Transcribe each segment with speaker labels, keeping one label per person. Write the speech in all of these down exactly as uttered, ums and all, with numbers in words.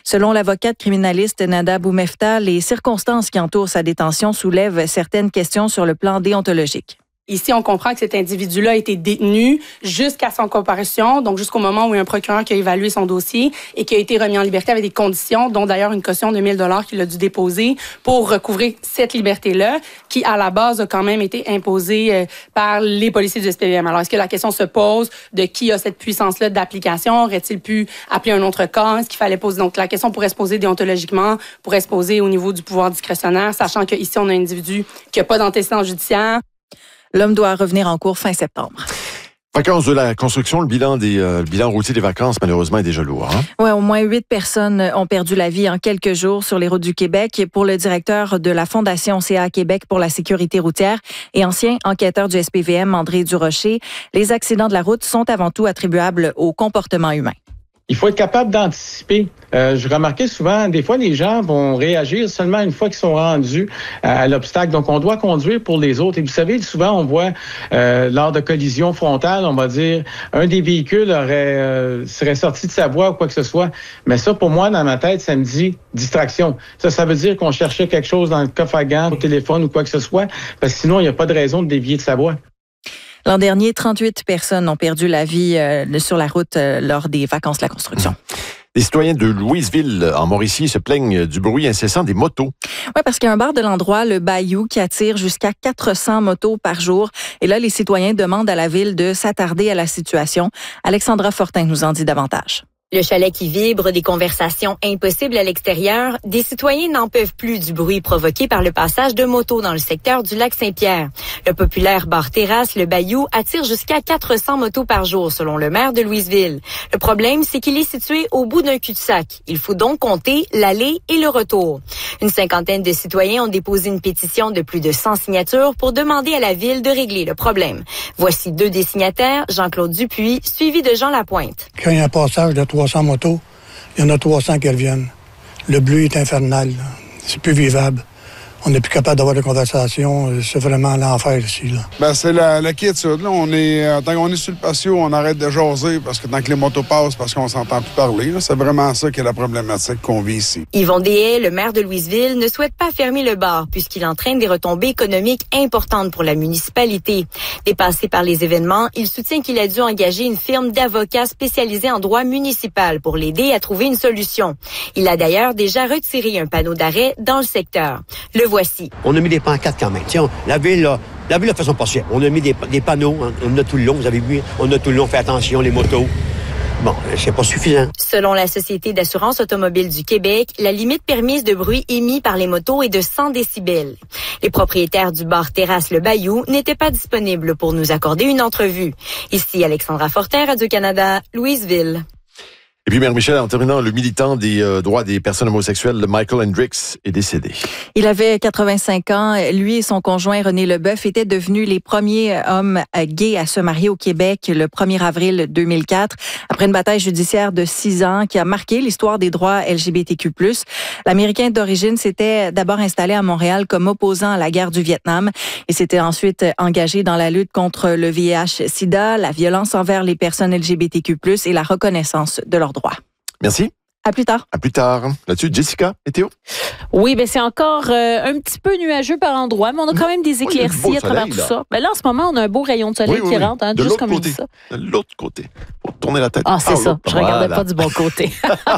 Speaker 1: Selon l'avocate criminaliste Nada Boumefta, les circonstances qui entourent sa détention soulèvent certaines questions sur le plan déontologique.
Speaker 2: Ici, on comprend que cet individu-là a été détenu jusqu'à son comparution, donc jusqu'au moment où il y a un procureur qui a évalué son dossier et qui a été remis en liberté avec des conditions, dont d'ailleurs une caution de mille dollars qu'il a dû déposer pour recouvrer cette liberté-là, qui à la base a quand même été imposée par les policiers du S P V M. Alors, est-ce que la question se pose de qui a cette puissance-là d'application? Aurait-il pu appeler un autre cas? Est-ce qu'il fallait poser? Donc, la question pourrait se poser déontologiquement, pourrait se poser au niveau du pouvoir discrétionnaire, sachant qu'ici, on a un individu qui n'a pas d'antécédent judiciaire.
Speaker 1: L'homme doit revenir en cours fin septembre.
Speaker 3: Vacances de la construction, le bilan des euh, le bilan routier des vacances, malheureusement, est déjà lourd. Hein?
Speaker 1: Oui, au moins huit personnes ont perdu la vie en quelques jours sur les routes du Québec. Pour le directeur de la Fondation C A Québec pour la sécurité routière et ancien enquêteur du S P V M, André Durocher, les accidents de la route sont avant tout attribuables au comportement humain.
Speaker 4: Il faut être capable d'anticiper. Euh, je remarquais souvent, des fois, les gens vont réagir seulement une fois qu'ils sont rendus à, à l'obstacle. Donc, on doit conduire pour les autres. Et vous savez, souvent, on voit, euh, lors de collisions frontales, on va dire, un des véhicules aurait euh, serait sorti de sa voie ou quoi que ce soit. Mais ça, pour moi, dans ma tête, ça me dit distraction. Ça, ça veut dire qu'on cherchait quelque chose dans le coffre à gants, au téléphone ou quoi que ce soit, parce que sinon, il n'y a pas de raison de dévier de sa voie.
Speaker 1: L'an dernier, trente-huit personnes ont perdu la vie euh, sur la route euh, lors des vacances de la construction.
Speaker 3: Les citoyens de Louisville, en Mauricie, se plaignent du bruit incessant des motos.
Speaker 1: Oui, parce qu'il y a un bar de l'endroit, le Bayou, qui attire jusqu'à quatre cents motos par jour. Et là, les citoyens demandent à la ville de s'attarder à la situation. Alexandra Fortin nous en dit davantage.
Speaker 5: Le chalet qui vibre, des conversations impossibles à l'extérieur, des citoyens n'en peuvent plus du bruit provoqué par le passage de motos dans le secteur du lac Saint-Pierre. Le populaire bar-terrasse, le Bayou, attire jusqu'à quatre cents motos par jour, selon le maire de Louisville. Le problème, c'est qu'il est situé au bout d'un cul-de-sac. Il faut donc compter l'aller et le retour. Une cinquantaine de citoyens ont déposé une pétition de plus de cent signatures pour demander à la ville de régler le problème. Voici deux des signataires, Jean-Claude Dupuis, suivi de Jean Lapointe.
Speaker 6: Quand il y a un passage de trois cents motos, il y en a trois cents qui reviennent. Le bleu est infernal. Là. C'est plus vivable. On n'est plus capable d'avoir des conversations. C'est vraiment l'enfer ici. Là.
Speaker 7: Ben, c'est la, la quiétude. Là. On est, euh, tant qu'on est sur le patio, on arrête de jaser parce que tant que les motos passent, parce qu'on s'entend plus parler. Là. C'est vraiment ça qui est la problématique qu'on vit ici.
Speaker 5: Yvon Deshaies, le maire de Louisville, ne souhaite pas fermer le bar puisqu'il entraîne des retombées économiques importantes pour la municipalité. Dépassé par les événements, il soutient qu'il a dû engager une firme d'avocats spécialisée en droit municipal pour l'aider à trouver une solution. Il a d'ailleurs déjà retiré un panneau d'arrêt dans le secteur. Le voici.
Speaker 8: On a mis des pancartes quand même. Tiens, la ville, là, la ville a fait son possible. On a mis des, des panneaux, hein, on a tout le long, vous avez vu, on a tout le long, fait attention, les motos. Bon, c'est pas suffisant.
Speaker 5: Selon la Société d'assurance automobile du Québec, la limite permise de bruit émis par les motos est de cent décibels. Les propriétaires du bar Terrasse Le Bayou n'étaient pas disponibles pour nous accorder une entrevue. Ici Alexandra Fortin, Radio-Canada, Louisville.
Speaker 3: Et puis, Mère Michel, en terminant, le militant des euh, droits des personnes homosexuelles, Michael Hendricks, est décédé.
Speaker 1: Il avait quatre-vingt-cinq ans. Lui et son conjoint René Leboeuf étaient devenus les premiers hommes gays à se marier au Québec le premier avril deux mille quatre, après une bataille judiciaire de six ans qui a marqué l'histoire des droits L G B T Q plus. L'Américain d'origine s'était d'abord installé à Montréal comme opposant à la guerre du Vietnam et s'était ensuite engagé dans la lutte contre le V I H sida, la violence envers les personnes L G B T Q plus et la reconnaissance de leurs droit.
Speaker 3: Merci.
Speaker 1: À plus tard.
Speaker 3: À plus tard. Là-dessus, Jessica, météo.
Speaker 9: Oui, ben c'est encore euh, un petit peu nuageux par endroit, mais on a quand même des éclaircies oui, à travers soleil, tout là. ça. Ben là, en ce moment, on a un beau rayon de soleil oui, oui, qui oui. rentre, hein,
Speaker 3: de
Speaker 9: juste comme
Speaker 3: côté.
Speaker 9: je dis ça.
Speaker 3: De l'autre côté. Pour tourner la tête.
Speaker 9: Ah, c'est
Speaker 3: ah,
Speaker 9: ça. Je
Speaker 3: voilà.
Speaker 9: regardais pas du bon côté.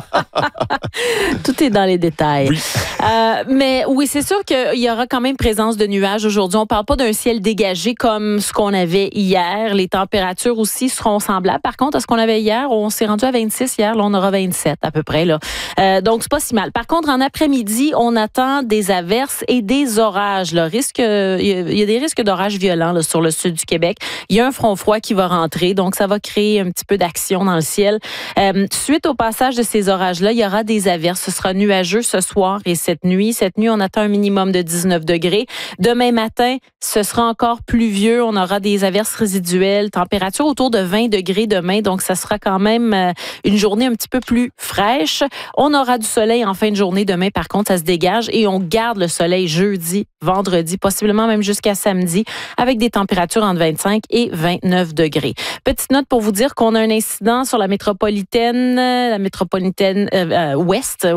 Speaker 9: Tout est dans les détails.
Speaker 3: Oui.
Speaker 9: Euh, mais oui, c'est sûr qu'il y aura quand même présence de nuages aujourd'hui. On parle pas d'un ciel dégagé comme ce qu'on avait hier. Les températures aussi seront semblables. Par contre, à ce qu'on avait hier, on s'est rendu à vingt-six hier. Là, on aura vingt-sept à peu près. Là. Euh, donc, c'est pas si mal. Par contre, en après-midi, on attend des averses et des orages. Là. Risque, il y a des risques d'orages violents là, sur le sud du Québec. Il y a un front froid qui va rentrer, donc ça va créer un petit peu d'action dans le ciel. Euh, suite au passage de ces orages-là, il y aura des averses. Ce sera nuageux ce soir et cette nuit. Cette nuit, on attend un minimum de dix-neuf degrés. Demain matin, ce sera encore pluvieux. On aura des averses résiduelles. Température autour de vingt degrés demain, donc ça sera quand même une journée un petit peu plus fraîche. On aura du soleil en fin de journée. Demain, par contre, ça se dégage et on garde le soleil jeudi, vendredi, possiblement même jusqu'à samedi, avec des températures entre vingt-cinq et vingt-neuf degrés. Petite note pour vous dire qu'on a un incident sur la métropolitaine, la métropolitaine euh, euh, ouest,